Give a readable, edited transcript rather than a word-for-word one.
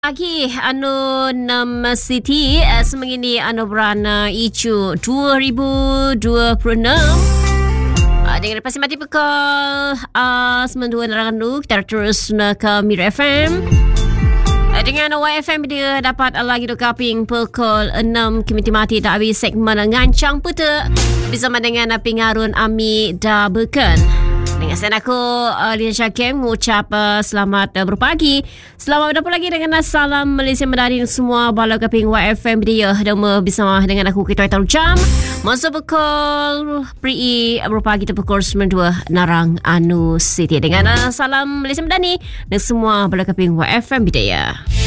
Pagi anu 6 City semengini anu berana icu 2026 dengan lepas mati pekal 92 nerangan lu kita terus ke Mir FM dengan YFM dia dapat lagi do kaping pukul 6 kimiti mati tak habis segmen ngancang peta bersama dengan Pingarun Ami dah beken. Dengan saya aku Lina Syakim mengucap selamat berpagi. Selamat berjumpa lagi dengan salam Malaysia Medani semua bala kaping YFM dia dan bersama dengan aku kita tahu jam masuk pukul pri berpagi tu pukul 92 Narang Anu City dengan salam Malaysia Medani dan semua bala kaping YFM dia.